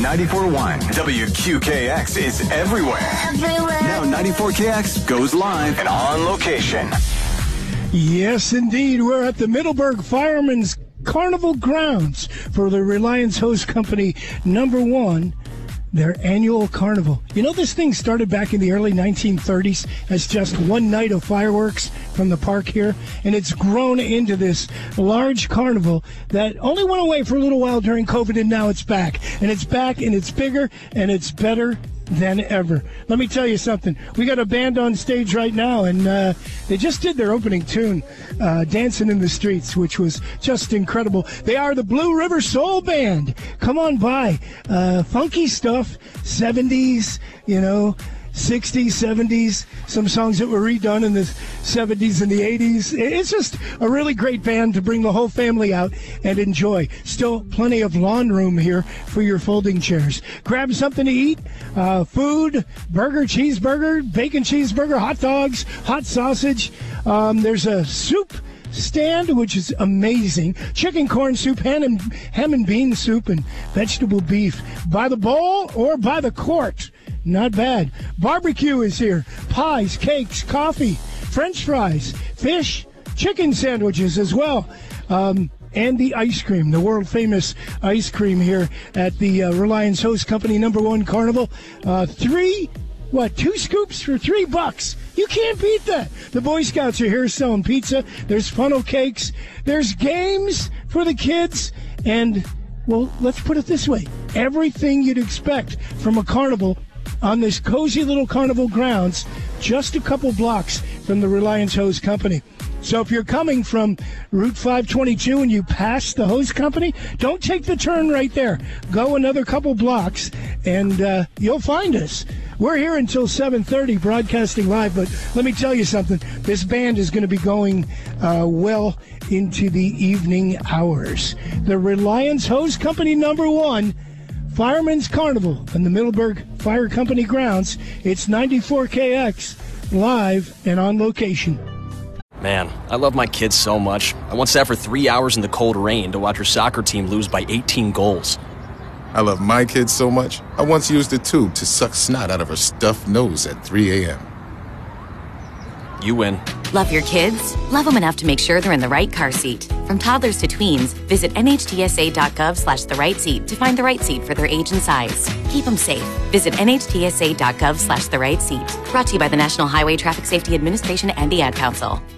94.1. WQKX is everywhere. Now 94KX goes live and on location. Yes, indeed. We're at the Middleburg Firemen's Carnival grounds for the Reliance Hose Company #1, their annual carnival. You know, this thing started back in the early 1930s as just one night of fireworks from the park here, and it's grown into this large carnival that only went away for a little while during COVID, and now it's back. And it's back, and it's bigger, and it's better than ever. Let me tell you something. We got a band on stage right now, and they just did their opening tune, Dancing in the Streets, which was just incredible. They are the Blue River Soul Band. Come on by. Funky stuff, 70s, 60s, 70s, some songs that were redone in the 70s and the 80s. It's just a really great band to bring the whole family out and enjoy. Still plenty of lawn room here for your folding chairs. Grab something to eat, food, burger, cheeseburger, bacon cheeseburger, hot dogs, hot sausage. There's a soup stand, which is amazing. Chicken corn soup, ham and bean soup, and vegetable beef. By the bowl or by the quart. Not bad. Barbecue is here. Pies, cakes, coffee, French fries, fish, chicken sandwiches as well. And the ice cream, the world-famous ice cream here at the Reliance Hose Company #1 Carnival. 2 scoops for $3? You can't beat that. The Boy Scouts are here selling pizza. There's funnel cakes. There's games for the kids. And, well, let's put it this way. Everything you'd expect from a carnival on this cozy little carnival grounds, just a couple blocks from the Reliance Hose Company. So if you're coming from Route 522 and you pass the hose company, don't take the turn right there. Go another couple blocks, and you'll find us. We're here until 7:30, broadcasting live, but let me tell you something. This band is going to be going well into the evening hours. The Reliance Hose Company #1 Fireman's Carnival in the Middleburg Fire Company grounds. It's 94KX, live and on location. Man, I love my kids so much. I once sat for 3 hours in the cold rain to watch her soccer team lose by 18 goals. I love my kids so much, I once used a tube to suck snot out of her stuffed nose at 3 a.m. You win. Love your kids? Love them enough to make sure they're in the right car seat. From toddlers to tweens, visit nhtsa.gov/the-right-seat to find the right seat for their age and size. Keep them safe. Visit nhtsa.gov/the-right-seat. Brought to you by the National Highway Traffic Safety Administration and the Ad Council.